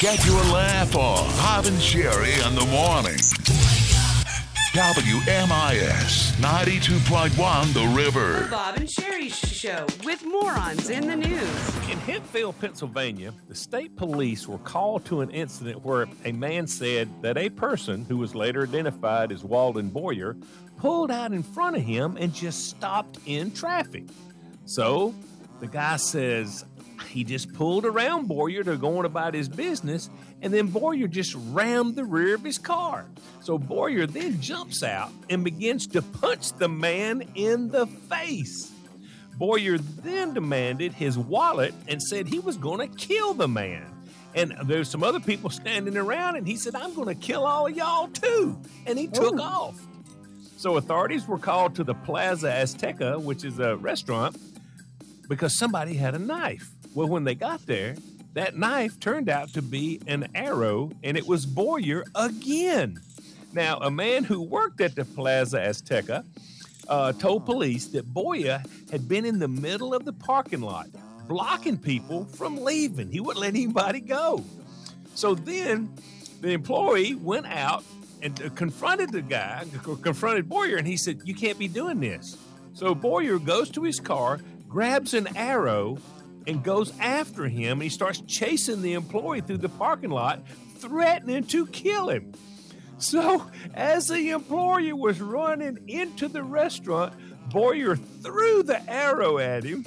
Get your laugh on. Bob and Sherry in the morning. WMIS 92.1 The River. The Bob and Sherry Show with morons in the news. In Hempfield, Pennsylvania, the state police were called to an incident where a man said that a person, who was later identified as Walden Boyer, pulled out in front of him and just stopped in traffic. So the guy says he just pulled around Boyer to go on about his business, and then Boyer just rammed the rear of his car. So Boyer then jumps out and begins to punch the man in the face. Boyer then demanded his wallet and said he was going to kill the man. And there's some other people standing around, and he said, "I'm going to kill all of y'all too." And he took off. So authorities were called to the Plaza Azteca, which is a restaurant, because somebody had a knife. Well, when they got there, that knife turned out to be an arrow, and it was Boyer again. Now, a man who worked at the Plaza Azteca told police that Boyer had been in the middle of the parking lot, blocking people from leaving. He wouldn't let anybody go. So then the employee went out and confronted Boyer, and he said, "You can't be doing this." So Boyer goes to his car, grabs an arrow, and goes after him, and he starts chasing the employee through the parking lot, threatening to kill him. So as the employee was running into the restaurant, Boyer threw the arrow at him.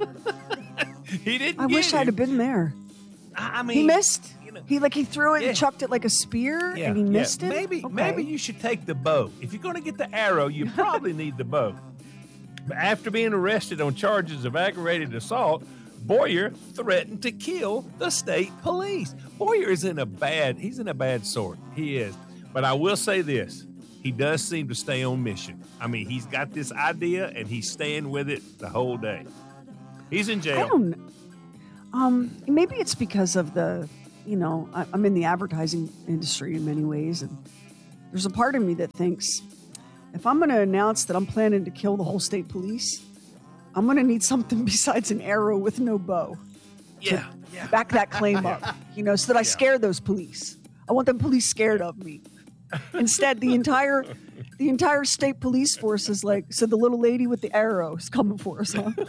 He didn't. I wish I'd have been there. I mean, he missed. You know, He threw it and chucked it like a spear, and he missed it. Maybe you should take the bow. If you're going to get the arrow, you probably need the bow. But after being arrested on charges of aggravated assault, Boyer threatened to kill the state police. Boyer is in a bad sort. He is. But I will say this. He does seem to stay on mission. I mean, he's got this idea, and he's staying with it the whole day. He's in jail. I don't know. Maybe it's because of I'm in the advertising industry in many ways, and there's a part of me that thinks if I'm going to announce that I'm planning to kill the whole state police, I'm going to need something besides an arrow with no bow. Yeah. Back that claim up, so that I scare those police. I want them police scared of me. Instead, the entire state police force is like, so the little lady with the arrow is coming for us, huh?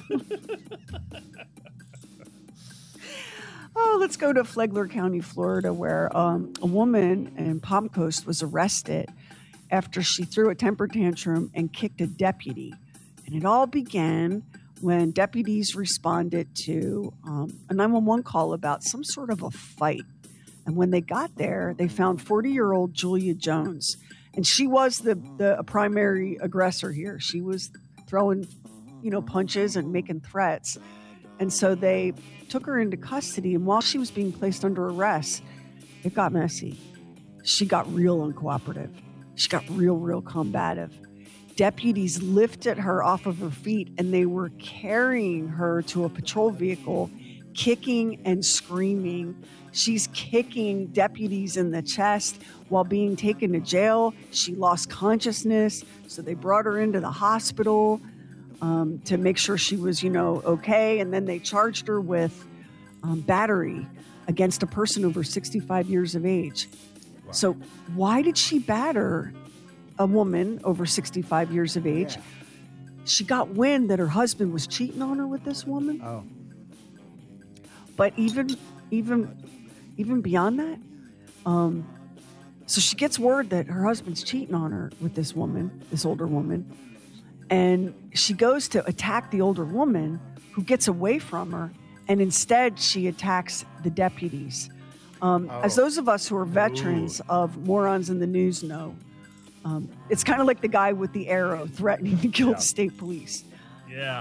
Let's go to Flagler County, Florida, where a woman in Palm Coast was arrested after she threw a temper tantrum and kicked a deputy. And it all began when deputies responded to a 911 call about some sort of a fight. And when they got there, they found 40-year-old Julia Jones. And she was the primary aggressor here. She was throwing, punches and making threats. And so they took her into custody. And while she was being placed under arrest, it got messy. She got real uncooperative. She got real combative. Deputies lifted her off of her feet, and they were carrying her to a patrol vehicle, kicking and screaming. She's kicking deputies in the chest while being taken to jail. She lost consciousness, so they brought her into the hospital to make sure she was, okay. And then they charged her with battery against a person over 65 years of age. Wow. So why did she batter a woman over 65 years of age? Yeah. She got wind that her husband was cheating on her with this woman. Oh. But even beyond that, so she gets word that her husband's cheating on her with this woman, this older woman, and she goes to attack the older woman, who gets away from her, and instead she attacks the deputies. As those of us who are veterans of Morons in the News know, it's kind of like the guy with the arrow threatening to kill the state police. Yeah.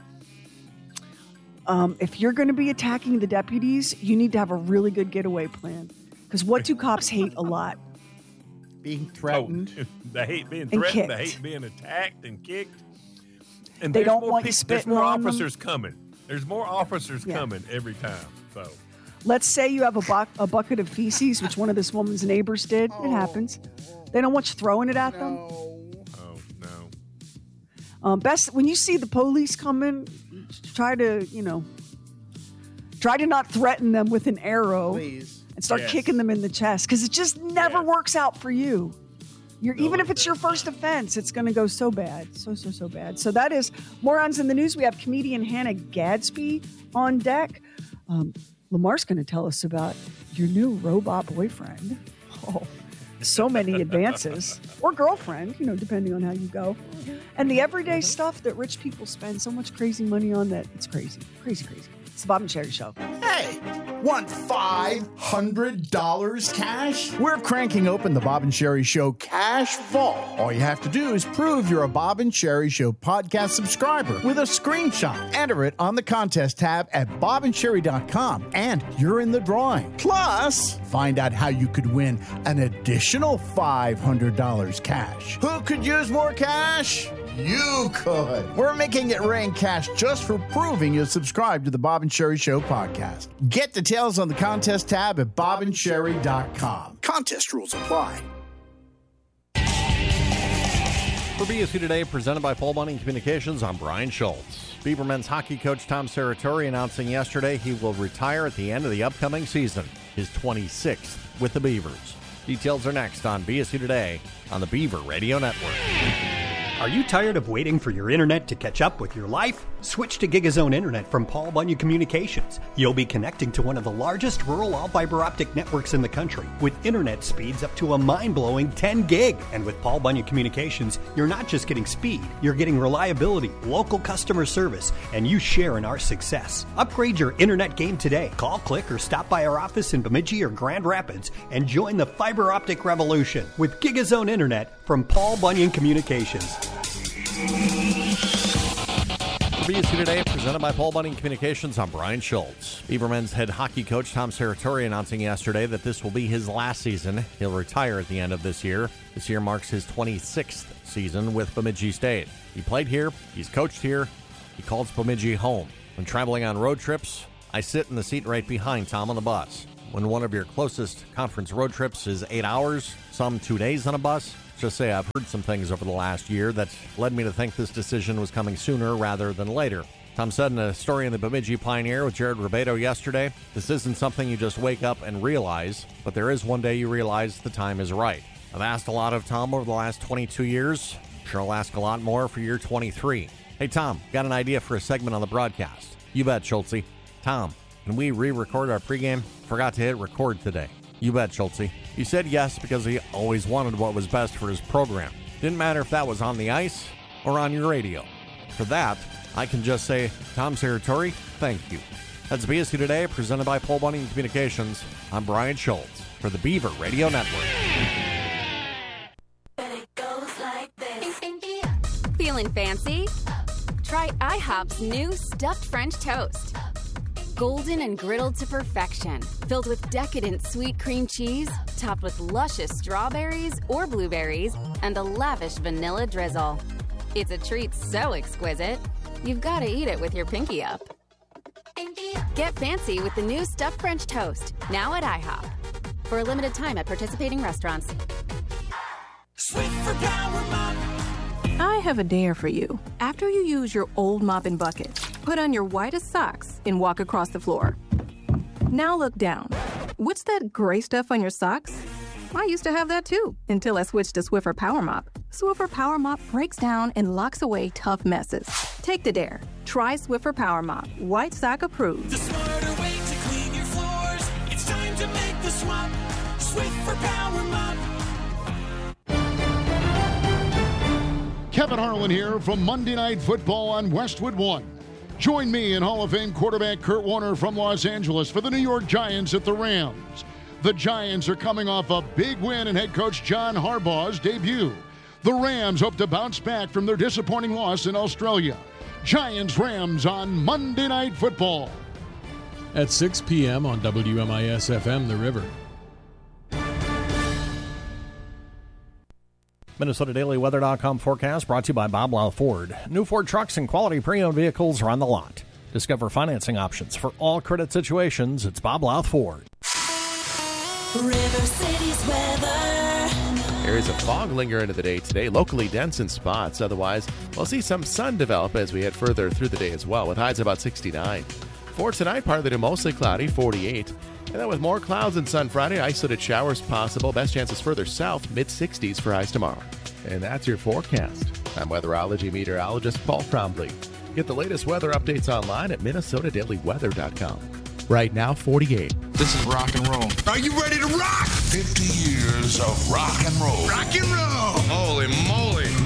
If you're going to be attacking the deputies, you need to have a really good getaway plan. Because what do cops hate a lot? Being threatened. They hate being threatened. They hate being attacked and kicked. And they don't want you spitting on them. There's more officers coming. There's more officers coming every time. So, let's say you have a bucket of feces, which one of this woman's neighbors did. It happens. They don't want you throwing it at them. Oh, no. Best when you see the police coming, try to not threaten them with an arrow. Please. and start kicking them in the chest because it just never works out for you. Even if it's your first offense, it's going to go so bad. So bad. So that is Morons in the News. We have comedian Hannah Gadsby on deck. Lamar's going to tell us about your new robot boyfriend. Oh, so many advances. Or girlfriend, depending on how you go. And the everyday stuff that rich people spend so much crazy money on that it's crazy. Crazy. It's the Bob and Sherry Show. Hey, want $500 cash? We're cranking open the Bob and Sherry Show Cash Vault. All you have to do is prove you're a Bob and Sherry Show podcast subscriber with a screenshot. Enter it on the contest tab at bobandsherry.com, and you're in the drawing. Plus, find out how you could win an additional $500 cash. Who could use more cash? You could. We're making it rain cash just for proving you subscribe to the Bob and Sherry Show podcast. Get details on the contest tab at bobandsherry.com. Contest rules apply. For BSU Today, presented by Paul Bunyan Communications, I'm Brian Schultz. Beaver men's hockey coach Tom Serratori announcing yesterday he will retire at the end of the upcoming season, his 26th with the Beavers. Details are next on BSU Today on the Beaver Radio Network. Are you tired of waiting for your internet to catch up with your life? Switch to GigaZone Internet from Paul Bunyan Communications. You'll be connecting to one of the largest rural all-fiber optic networks in the country with internet speeds up to a mind-blowing 10 gig. And with Paul Bunyan Communications, you're not just getting speed, you're getting reliability, local customer service, and you share in our success. Upgrade your internet game today. Call, click, or stop by our office in Bemidji or Grand Rapids and join the fiber optic revolution with GigaZone Internet from Paul Bunyan Communications. BSU Today, presented by Paul Bunyan Communications, I'm Brian Schultz. Beaver men's head hockey coach Tom Serratori announcing yesterday that this will be his last season. He'll retire at the end of this year. This year marks his 26th season with Bemidji State. He played here, he's coached here, he calls Bemidji home. When traveling on road trips, I sit in the seat right behind Tom on the bus. When one of your closest conference road trips is 8 hours, some 2 days on a bus, just say I've heard some things over the last year that led me to think this decision was coming sooner rather than later. Tom said in a story in the Bemidji Pioneer with Jared Ribedo yesterday, this isn't something you just wake up and realize, but there is one day you realize the time is right. I've asked a lot of Tom over the last 22 years. Sure I'll ask a lot more for year 23. Hey Tom, got an idea for a segment on the broadcast. You bet, Schultzy. Tom, can we re-record our pregame? Forgot to hit record today. You bet, Schultzy. He said yes because he always wanted what was best for his program. Didn't matter if that was on the ice or on your radio. For that, I can just say, Tom Serratori, thank you. That's BSU Today, presented by Paul Bunyan Communications. I'm Brian Schultz for the Beaver Radio Network. Feeling fancy? Try IHOP's new stuffed French toast. Golden and griddled to perfection, filled with decadent sweet cream cheese, topped with luscious strawberries or blueberries, and a lavish vanilla drizzle. It's a treat so exquisite, you've got to eat it with your pinky up. Get fancy with the new stuffed French toast, now at IHOP. For a limited time at participating restaurants. Swiffer Power Mop. I have a dare for you. After you use your old mopping bucket, put on your whitest socks and walk across the floor. Now look down. What's that gray stuff on your socks? I used to have that too, until I switched to Swiffer Power Mop. Swiffer Power Mop breaks down and locks away tough messes. Take the dare. Try Swiffer Power Mop. White sock approved. The smarter way to clean your floors. It's time to make the swap. Swiffer Power Mop. Kevin Harlan here from Monday Night Football on Westwood One. Join me and Hall of Fame quarterback Kurt Warner from Los Angeles for the New York Giants at the Rams. The Giants are coming off a big win in head coach John Harbaugh's debut. The Rams hope to bounce back from their disappointing loss in Australia. Giants-Rams on Monday Night Football. At 6 p.m. on WMIS-FM, The River. MinnesotaDailyWeather.com forecast brought to you by Bob Lau Ford. New Ford trucks and quality pre-owned vehicles are on the lot. Discover financing options for all credit situations. It's Bob Lau Ford. River City's weather. There is a fog linger into the day today, locally dense in spots. Otherwise, we'll see some sun develop as we head further through the day as well, with highs about 69. For tonight, partly to mostly cloudy, 48. And then with more clouds and sun Friday, isolated showers possible. Best chances further south, mid-60s for highs tomorrow. And that's your forecast. I'm weatherology meteorologist Paul Trombley. Get the latest weather updates online at minnesotadailyweather.com. Right now, 48. This is rock and roll. Are you ready to rock? 50 years of rock and roll. Rock and roll. Holy moly.